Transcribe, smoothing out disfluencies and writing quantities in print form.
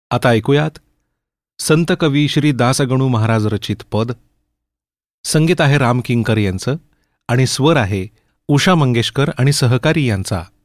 आता ऐकूयात संत कवी श्री दासगणू महाराज रचित पद. संगीत आहे राम किंकर यांचं आणि स्वर आहे उषा मंगेशकर आणि सहकारी यांचा.